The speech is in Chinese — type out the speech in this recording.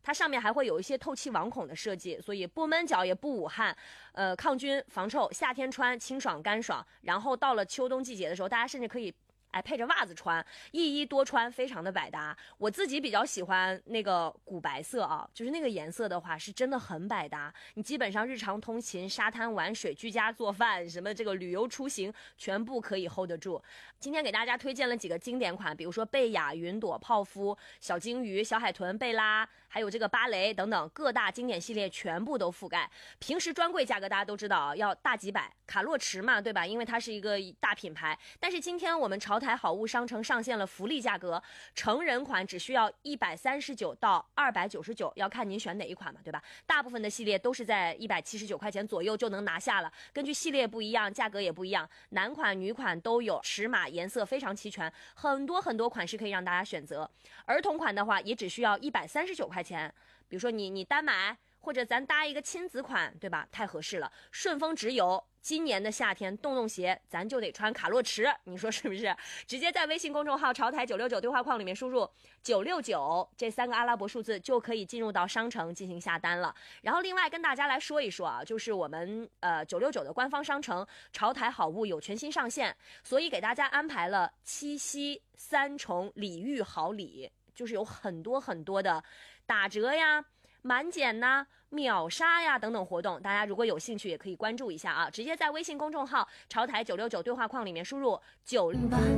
它上面还会有一些透气网孔的设计，所以不闷脚也不捂汗，抗菌防臭，夏天穿清爽干爽，然后到了秋冬季节的时候，大家甚至可以配着袜子穿，一衣多穿，非常的百搭。我自己比较喜欢那个古白色啊，就是那个颜色的话是真的很百搭，你基本上日常通勤、沙滩玩水、居家做饭，什么这个旅游出行全部可以 hold 得住。今天给大家推荐了几个经典款，比如说贝雅、云朵、泡芙、小鲸鱼、小海豚、贝拉，还有这个芭蕾等等各大经典系列全部都覆盖。平时专柜价格大家都知道啊，要大几百，卡洛驰嘛，对吧？因为它是一个大品牌。但是今天我们潮台好物商城上线了福利价格，成人款只需要139到299，要看您选哪一款嘛，对吧？大部分的系列都是在179块钱左右就能拿下了，根据系列不一样，价格也不一样，男款女款都有，尺码颜色非常齐全，很多款式可以让大家选择。儿童款的话也只需要139块钱，比如说你单买，或者咱搭一个亲子款，对吧？太合适了。顺丰直邮，今年的夏天洞鞋咱就得穿卡洛驰，你说是不是？直接在微信公众号潮台969对话框里面输入969这3个阿拉伯数字，就可以进入到商城进行下单了。然后另外跟大家来说一说啊，就是我们969的官方商城潮台好物有全新上线，所以给大家安排了七夕3重礼遇好礼，就是有很多的打折呀、满减呐、秒杀呀等等活动，大家如果有兴趣也可以关注一下啊，直接在微信公众号潮台969对话框里面输入9